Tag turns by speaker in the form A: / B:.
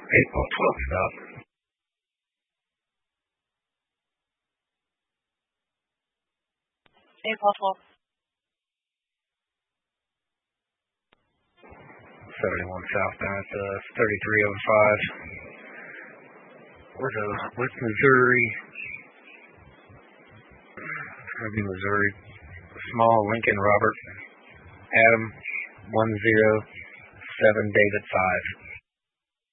A: April 12th, stop.
B: April 12th.
A: 71 southbound, 3305. What's Missouri? It's going to be Missouri. Small Lincoln Robert. Adam 107 David 5.